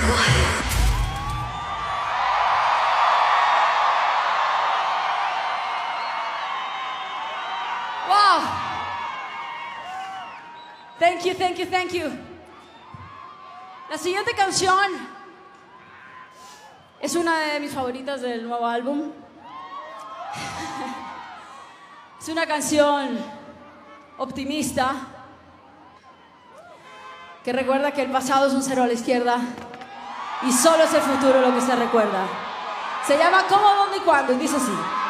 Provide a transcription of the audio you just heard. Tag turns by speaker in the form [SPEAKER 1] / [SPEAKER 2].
[SPEAKER 1] Wow. Thank you, thank you, thank you. La siguiente canción es una de mis favoritas del nuevo álbum. Es una canción optimista que recuerda que el pasado es un cero a la izquierda y solo es el futuro lo que se recuerda. Se llama ¿Cómo, dónde y cuándo? Y dice así.